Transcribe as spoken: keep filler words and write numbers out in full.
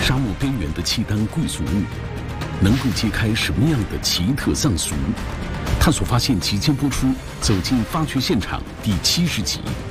沙漠边缘的契丹贵族墓，能够揭开什么样的奇特丧俗？探索发现即将播出《走进发掘现场》第七十集。